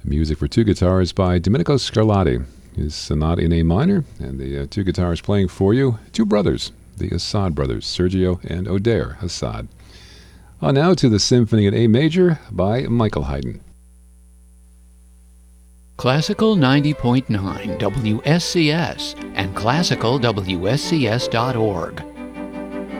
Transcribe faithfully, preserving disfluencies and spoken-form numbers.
Music for two guitars by Domenico Scarlatti. His Sonata in A minor, and the uh, two guitars playing for you, two brothers, the Assad brothers, Sergio and Odair Assad. On now to the Symphony in A major by Michael Haydn. Classical ninety point nine W S C S and classical W S C S dot org.